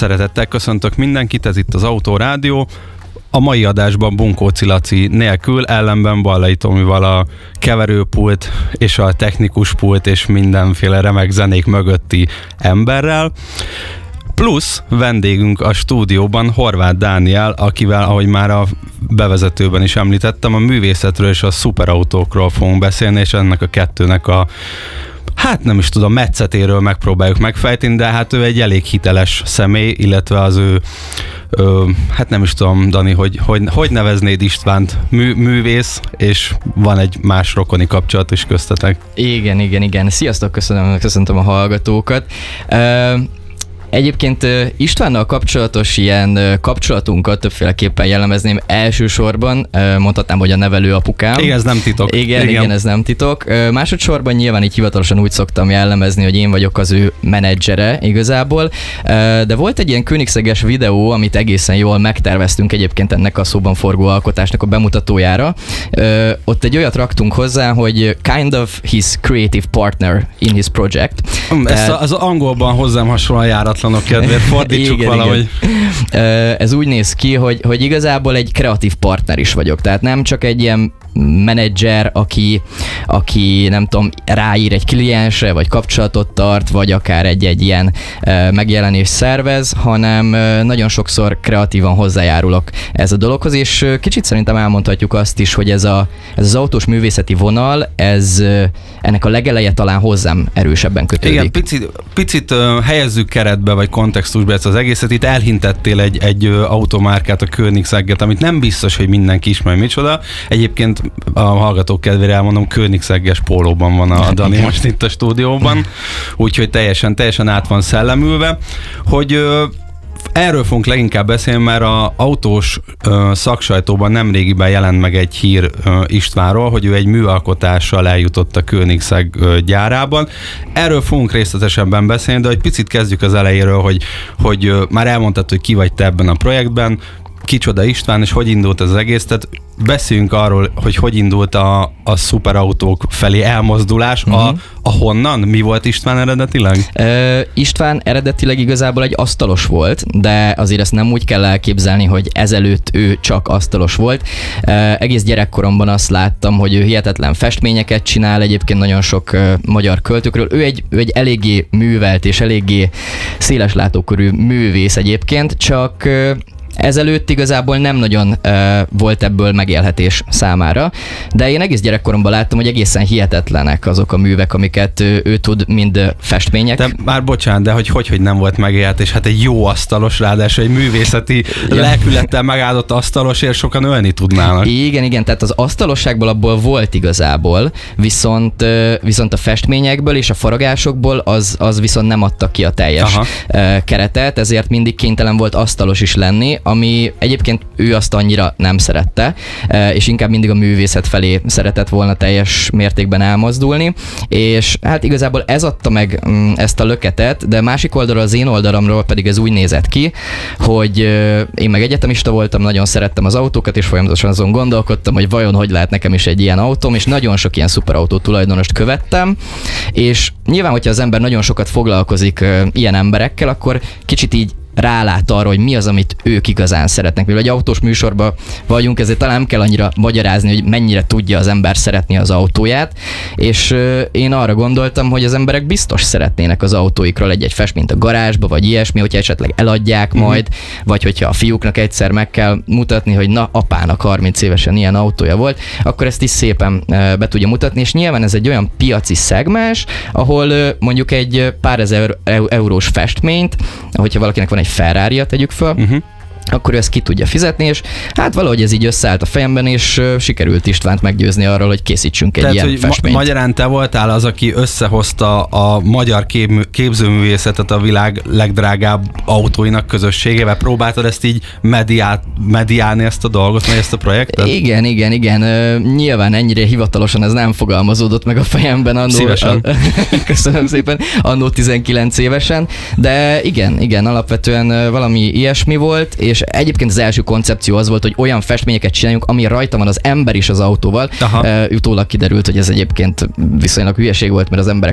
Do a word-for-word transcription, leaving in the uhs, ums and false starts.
Szeretettel köszöntök mindenkit, ez itt az Autorádió. A mai adásban Bunkóci Laci nélkül, ellenben Ballai Tomival a keverőpult és a technikus pult és mindenféle remek zenék mögötti emberrel. Plusz vendégünk a stúdióban Horváth Dániel, akivel, ahogy már a bevezetőben is említettem, a művészetről és a szuperautókról fogunk beszélni, és ennek a kettőnek a hát nem is tudom, metszetéről megpróbáljuk megfejteni, de hát ő egy elég hiteles személy, illetve az ő, ö, hát nem is tudom, Dani, hogy hogy, hogy neveznéd Istvánt, mű, művész, és van egy más rokoni kapcsolat is köztetek. Igen, igen, igen. Sziasztok, köszönöm, köszöntöm a hallgatókat. Uh, Egyébként Istvánnal kapcsolatos ilyen kapcsolatunkat többféleképpen jellemezném. Elsősorban mondhatnám, hogy a nevelő apukám. Igen, ez nem titok. Igen, igen, igen, ez nem titok. Másodszorban nyilván így hivatalosan úgy szoktam jellemezni, hogy én vagyok az ő menedzsere igazából. De volt egy ilyen Koenigsegges videó, amit egészen jól megterveztünk egyébként ennek a szóban forgó alkotásnak a bemutatójára. Ott egy olyat raktunk hozzá, hogy kind of his creative partner in his project. Ez az angolban hozzám hasonlóan járatlan. Kedvéért fordítsuk igen, valahogy. Igen. Ez úgy néz ki, hogy, hogy igazából egy kreatív partner is vagyok. Tehát nem csak egy ilyen menedzser, aki, aki nem tudom, ráír egy kliensre, vagy kapcsolatot tart, vagy akár egy-egy ilyen megjelenés szervez, hanem nagyon sokszor kreatívan hozzájárulok ez a dologhoz, és kicsit szerintem elmondhatjuk azt is, hogy ez, a, ez az autós művészeti vonal, ez ennek a legeleje talán hozzám erősebben kötődik. Igen, picit, picit uh, helyezzük keretbe, vagy kontextusba ezt az egészet. Itt elhintettél egy, egy uh, automárkát, a Koenigseget, amit nem biztos, hogy mindenki ismer, micsoda. Egyébként a hallgatók kedvére elmondom, Koenigsegges pólóban van a Dani most itt a stúdióban, úgyhogy teljesen, teljesen át van szellemülve, hogy uh, erről fogunk leginkább beszélni, mert az autós uh, szaksajtóban nemrégiben jelent meg egy hír uh, Istvánról, hogy ő egy műalkotással eljutott a Koenigsegg uh, gyárában. Erről fogunk részletesebben beszélni, de egy picit kezdjük az elejéről, hogy, hogy uh, már elmondtad, hogy ki vagy te ebben a projektben, kicsoda István, és hogy indult ez az egész, tehát beszéljünk arról, hogy hogy indult a, a szuperautók felé elmozdulás, uh-huh. a, a honnan? Mi volt István eredetileg? Uh, István eredetileg igazából egy asztalos volt, de azért ezt nem úgy kell elképzelni, hogy ezelőtt ő csak asztalos volt. Uh, egész gyerekkoromban azt láttam, hogy ő hihetetlen festményeket csinál, egyébként nagyon sok uh, magyar költőkről. Ő egy, ő egy eléggé művelt és eléggé széles látókörű művész egyébként, csak uh, ezelőtt igazából nem nagyon uh, volt ebből megélhetés számára, de én egész gyerekkoromban láttam, hogy egészen hihetetlenek azok a művek, amiket ő, ő tud, mind festmények. De már bocsánat, de hogy, hogy, hogy nem volt megélhetés, hát egy jó asztalos, ráadásul egy művészeti ja. lelkülettel megáldott asztalosért sokan ölni tudnának. Igen, igen, tehát az asztalosságból abból volt igazából, viszont, uh, viszont a festményekből és a faragásokból az, az viszont nem adta ki a teljes uh, keretet, ezért mindig kénytelen volt asztalos is lenni, ami egyébként ő azt annyira nem szerette, és inkább mindig a művészet felé szeretett volna teljes mértékben elmozdulni, és hát igazából ez adta meg ezt a löketet, de másik oldalról, az én oldalamról pedig ez úgy nézett ki, hogy én meg egyetemista voltam, nagyon szerettem az autókat, és folyamatosan azon gondolkodtam, hogy vajon hogy lehet nekem is egy ilyen autóm, és nagyon sok ilyen szuperautó tulajdonost követtem, és nyilván, hogyha az ember nagyon sokat foglalkozik ilyen emberekkel, akkor kicsit így rálát arra, hogy mi az, amit ők igazán szeretnek. Mivel egy autós műsorban vagyunk, ezért talán nem kell annyira magyarázni, hogy mennyire tudja az ember szeretni az autóját, és euh, én arra gondoltam, hogy az emberek biztos szeretnének az autóikról egy-egy festményt a garázsba, vagy ilyesmi, hogyha esetleg eladják mm-hmm. majd, vagy hogyha a fiúknak egyszer meg kell mutatni, hogy na, apának harminc évesen ilyen autója volt, akkor ezt is szépen euh, be tudja mutatni, és nyilván ez egy olyan piaci szegmens, ahol euh, mondjuk egy pár ezer eurós festményt, hogyha valakinek van egy Ferrari-ja, tegyük föl, uh-huh. akkor ő ezt ki tudja fizetni, és hát valahogy ez így összeállt a fejemben, és uh, sikerült Istvánt meggyőzni arról, hogy készítsünk egy Tehát, ilyen hogy festményt. Ma- magyarán te voltál az, aki összehozta a magyar kép- képzőművészetet a világ legdrágább autóinak közösségével. Próbáltad ezt így mediát, mediálni ezt a dolgot, vagy ezt a projektet? Igen, igen, igen. Uh, nyilván ennyire hivatalosan ez nem fogalmazódott meg a fejemben annó. Szívesen. A, köszönöm szépen, annó tizenkilenc évesen, de igen, igen, alapvetően uh, valami ilyesmi volt, és egyébként az első koncepció az volt, hogy olyan festményeket csináljunk, ami rajta van az ember is az autóval. Uh, utólag kiderült, hogy ez egyébként viszonylag hülyeség volt, mert az emberek